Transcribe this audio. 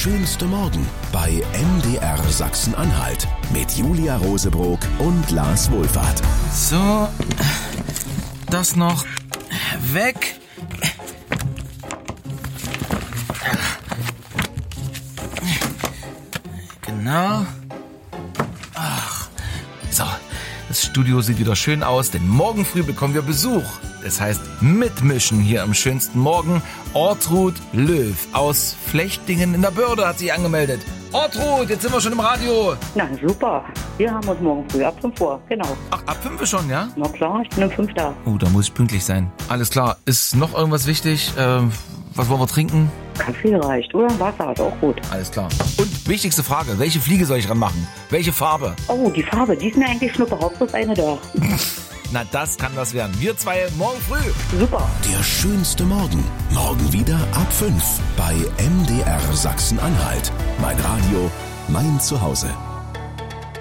schönste Morgen bei MDR Sachsen-Anhalt mit Julia Rosebrock und Lars Wohlfahrt. So, das noch weg. Genau. Ach, so, das Studio sieht wieder schön aus, denn morgen früh bekommen wir Besuch. Das heißt, mitmischen hier am schönsten Morgen. Ortrud Löw aus Flechtingen in der Börde hat sich angemeldet. Ortrud, jetzt sind wir schon im Radio. Na super, wir haben uns morgen früh ab 5 Uhr, genau. Ach, ab 5 schon, ja? Na klar, ich bin um 5 da. Oh, da muss ich pünktlich sein. Alles klar, ist noch irgendwas wichtig? Was wollen wir trinken? Kaffee reicht, oder Wasser ist auch gut. Alles klar. Und wichtigste Frage, welche Fliege soll ich ranmachen? Welche Farbe? Oh, die Farbe, die ist mir eigentlich schnuppe, Hauptsache eine da. Na, das kann was werden. Wir zwei morgen früh. Super. Der schönste Morgen. Morgen wieder ab 5 bei MDR Sachsen-Anhalt. Mein Radio, mein Zuhause.